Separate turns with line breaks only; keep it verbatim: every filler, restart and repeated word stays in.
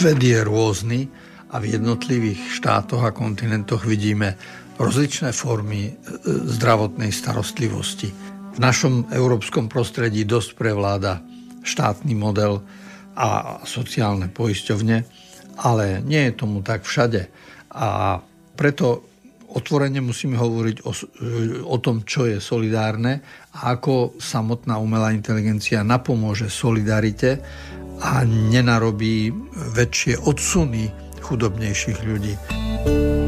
Svet je rôzny a v jednotlivých štátoch a kontinentoch vidíme rozličné formy zdravotnej starostlivosti. V našom európskom prostredí dosť prevláda štátny model a sociálne poisťovne, ale nie je tomu tak všade. A preto otvorene musíme hovoriť o, o tom, čo je solidárne a ako samotná umelá inteligencia napomôže solidarite a nenarobí väčšie odsuny chudobnejších ľudí.